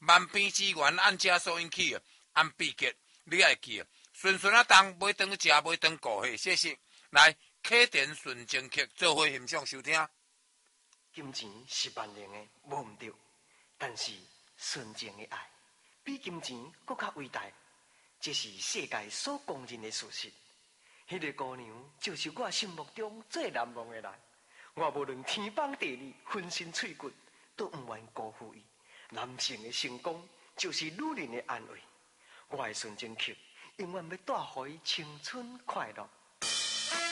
万变之源，按遮所引起，按必结，你爱记啊。顺顺啊，当买顿食，买顿顾，嘿，谢谢。来，启电纯正客做伙欣赏收听。 金钱是万能的，无毋对，但是纯正的爱比金钱更加伟大，这是世界所公认的事实。迄个姑娘就是我心目中最难忘的人，我无论天崩地裂，浑身碎骨都毋愿辜负伊。男性的成功就是女人的安慰，我的纯正客永远要带予伊青春快乐。